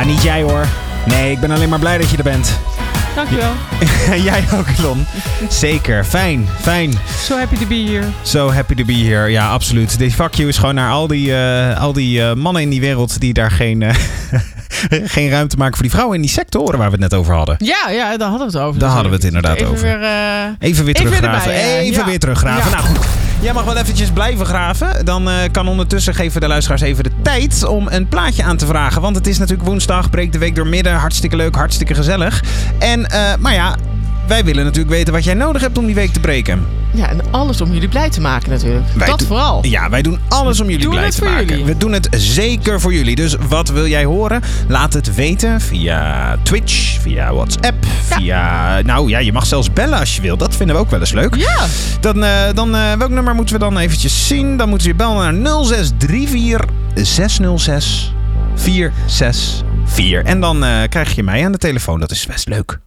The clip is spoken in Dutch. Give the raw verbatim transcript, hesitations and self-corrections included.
Ja, niet jij hoor. Nee, ik ben alleen maar blij dat je er bent. Dankjewel. Jij ook, Lon. Zeker. Fijn, fijn. So happy to be here. So happy to be here. Ja, absoluut. Deze fuck you is gewoon naar al die, uh, al die uh, mannen in die wereld die daar geen, uh, geen ruimte maken voor die vrouwen in die sectoren waar we het net over hadden. Ja, ja, daar hadden we het over. Daar hadden we het inderdaad even over. Weer, uh, even weer teruggraven. Even, erbij, uh, even ja. weer teruggraven. Ja. Nou goed. Jij mag wel eventjes blijven graven. Dan uh, kan ondertussen geven de luisteraars even de tijd om een plaatje aan te vragen. Want het is natuurlijk woensdag, breekt de week door midden. Hartstikke leuk, hartstikke gezellig. En, uh, maar ja, wij willen natuurlijk weten wat jij nodig hebt om die week te breken. Ja, en alles om jullie blij te maken natuurlijk. Wij dat do- vooral. Ja, wij doen alles om jullie Doen blij het te voor maken. jullie. We doen het zeker voor jullie. Dus wat wil jij horen? Laat het weten via Twitch, via WhatsApp, Ja. via... Nou ja, je mag zelfs bellen als je wilt. Dat vinden we ook wel eens leuk. Ja. Dan, uh, dan uh, welk nummer moeten we dan eventjes zien? Dan moeten we bellen naar nul zes drie vier zes nul zes vier zes vier. En dan uh, krijg je mij aan de telefoon. Dat is best leuk.